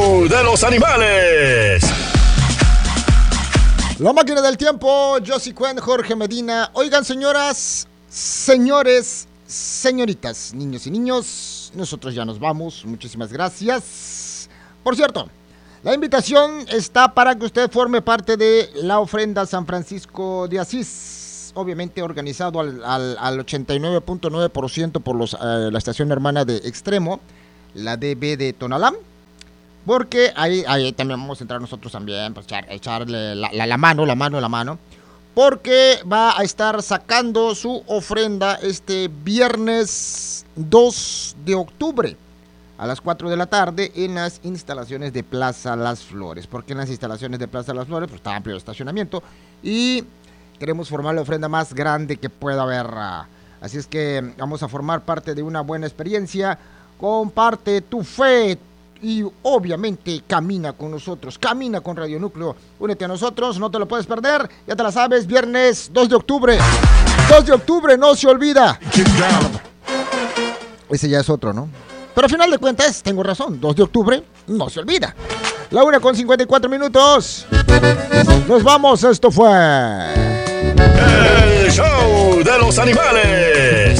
show de los animales. La máquina del tiempo, Josie Cuen, Jorge Medina. Oigan, señoras, señores, señoritas, niños y niños, nosotros ya nos vamos. Muchísimas gracias. Por cierto, la invitación está para que usted forme parte de la ofrenda San Francisco de Asís, obviamente organizado al 89.9% por la estación hermana de Extremo, la DB de Tonalá. Porque ahí también vamos a entrar nosotros también, pues echarle la mano. Porque va a estar sacando su ofrenda este viernes 2 de octubre a las 4 de la tarde en las instalaciones de Plaza Las Flores. Porque en las instalaciones de Plaza Las Flores pues está amplio el estacionamiento y queremos formar la ofrenda más grande que pueda haber. Así es que vamos a formar parte de una buena experiencia. Comparte tu fe. Y obviamente camina con nosotros, camina con Radio Núcleo. Únete a nosotros, no te lo puedes perder. Ya te la sabes, viernes 2 de octubre. 2 de octubre, no se olvida. Ese ya es otro, ¿no? Pero al final de cuentas, tengo razón. 2 de octubre, no se olvida. La 1:54. Nos vamos, esto fue... El show de los animales.